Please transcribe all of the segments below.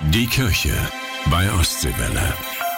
Die Kirche bei Ostseewelle.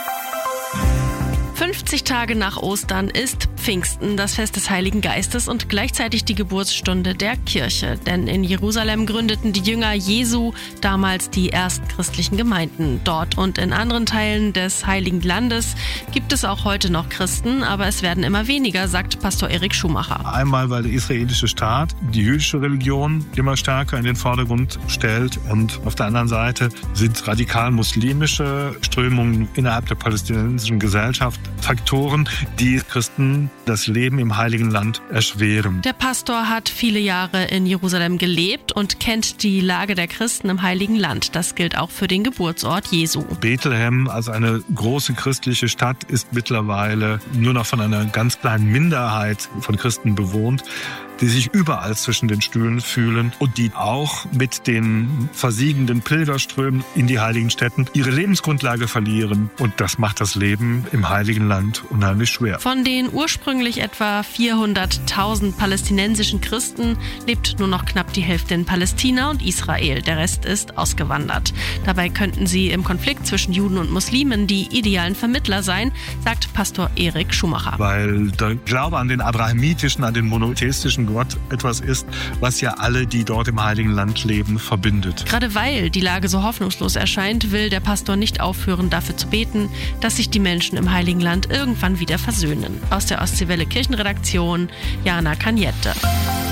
50 Tage nach Ostern ist Pfingsten, das Fest des Heiligen Geistes und gleichzeitig die Geburtsstunde der Kirche. Denn in Jerusalem gründeten die Jünger Jesu damals die ersten christlichen Gemeinden. Dort und in anderen Teilen des Heiligen Landes gibt es auch heute noch Christen, aber es werden immer weniger, sagt Pastor Erik Schumacher. Einmal, weil der israelische Staat die jüdische Religion immer stärker in den Vordergrund stellt und auf der anderen Seite sind radikal muslimische Strömungen innerhalb der palästinensischen Gesellschaft Faktoren, die Christen das Leben im Heiligen Land erschweren. Der Pastor hat viele Jahre in Jerusalem gelebt und kennt die Lage der Christen im Heiligen Land. Das gilt auch für den Geburtsort Jesu. Bethlehem als eine große christliche Stadt ist mittlerweile nur noch von einer ganz kleinen Minderheit von Christen bewohnt, die sich überall zwischen den Stühlen fühlen und die auch mit den versiegenden Pilgerströmen in die heiligen Städten ihre Lebensgrundlage verlieren. Und das macht das Leben im Heiligen Land unheimlich schwer. Von den ursprünglich etwa 400.000 palästinensischen Christen lebt nur noch knapp die Hälfte in Palästina und Israel. Der Rest ist ausgewandert. Dabei könnten sie im Konflikt zwischen Juden und Muslimen die idealen Vermittler sein, sagt Pastor Erik Schumacher. Weil der Glaube an den abrahamitischen, an den monotheistischen Gott etwas ist, was ja alle, die dort im Heiligen Land leben, verbindet. Gerade weil die Lage so hoffnungslos erscheint, will der Pastor nicht aufhören, dafür zu beten, dass sich die Menschen im Heiligen Land irgendwann wieder versöhnen. Aus der Ostseewelle Kirchenredaktion, Jana Kaniette.